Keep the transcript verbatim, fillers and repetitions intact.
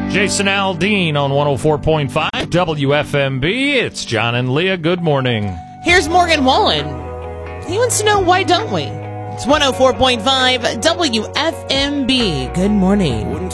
Jason Aldean on one oh four point five W F M B. It's John and Leah. Good morning. Here's Morgan Wallen. He wants to know, why don't we? It's one oh four point five W F M B. Good morning.